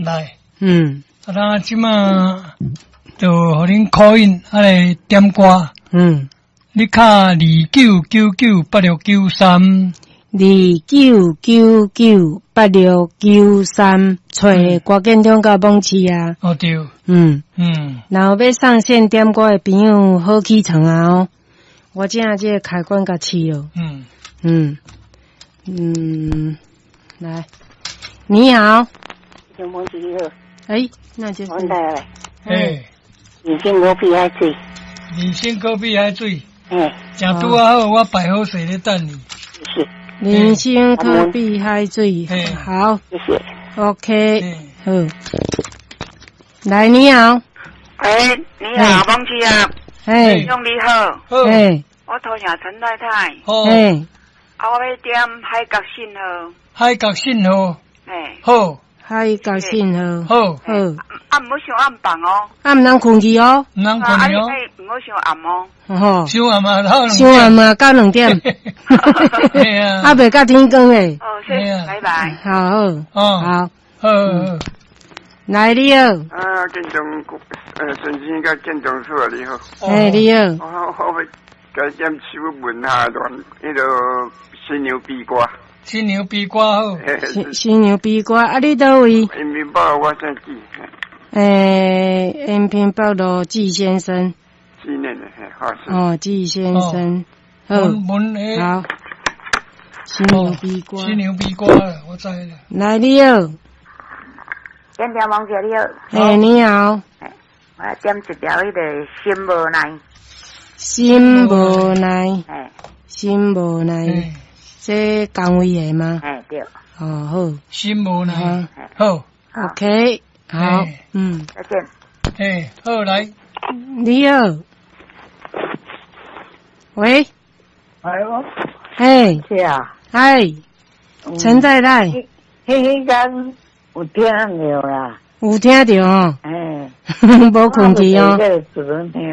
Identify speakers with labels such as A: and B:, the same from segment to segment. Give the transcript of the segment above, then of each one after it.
A: 来。
B: 咱
A: 即马就互恁 call in， 来点歌。你卡29998693。
B: 29998693，找郭建中甲蒙市啊。
A: 哦对。
B: 然后要上线点歌的朋友好起床啊哦！我正这个开关甲试了。来，你好。
C: 小蒙市你好。
B: 那就是。
C: 我来来。
A: 二
C: 星高比海水。
A: 二星高比海水。正拄
C: 好，
A: 我摆好势咧等你。
C: 是。
B: 人生可比海水，好，
C: 谢谢。
B: OK， 好。来，你好。
C: 你好，蒙市啊。兄你好。
B: 我
C: 头名陈太太。
A: 我
C: 要点海角信号。
A: 海角信号。好。
B: 海角信号。
A: 好。
C: 唔好伤暗放哦。
B: 唔通困去哦。
A: 唔通困去哦。
C: 唔好伤暗哦。
B: 伤
A: 暗嘛，
B: 伤暗嘛，到2点。未到天光诶。
C: 谢谢，拜拜。
B: 好。
A: 好。
B: 来，你好。
D: 建中陈先甲建中处啊，你好。
B: 你好。
D: 我要改点手问下段迄个新牛逼瓜。
A: 新牛逼瓜好。
B: 新牛逼瓜，你倒位？
D: 延平北我姓纪。
B: 延平北路纪先生。
D: 纪念的，好是。
B: 纪先生。好。新牛逼瓜。
A: 新牛逼瓜，我知了。
B: 来，你好。
C: 点条蒙姐你好。
B: 你好。
C: 我点一条迄个心无奈。
B: 心无奈。心无奈。这岗位的吗？
C: 对。
B: 好。
A: 心无奈。好。
B: OK， 好。
C: 再见。
A: 好来。
B: 你好。喂。
C: 是啊。
B: 陈太太。
C: 迄间有听到啦。
B: 有听到哦。无困去哦。
C: 只能听。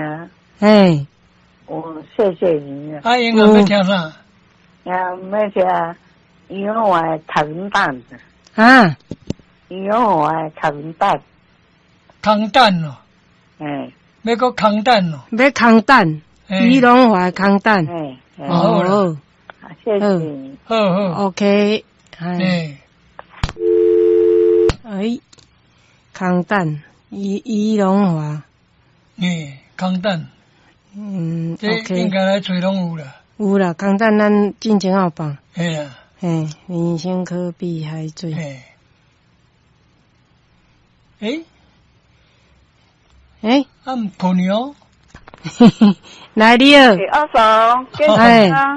C: 谢谢你
A: 啊。英文要听啥？
C: 要听英文汤蛋。英文汤蛋。
A: 空蛋哦。要个空蛋哦。
B: 要空蛋。鱼龙华空蛋。
A: 好。
C: 谢谢你。
A: 好。
B: OK。空蛋，鱼龙华。
A: 空蛋。
B: OK。
A: 应该来找拢有啦。
B: 有啦，空蛋咱进前有放。
A: 啊。
B: 人生可比海水。
A: 唔困哦。
B: 来，你好。
C: 阿嫂，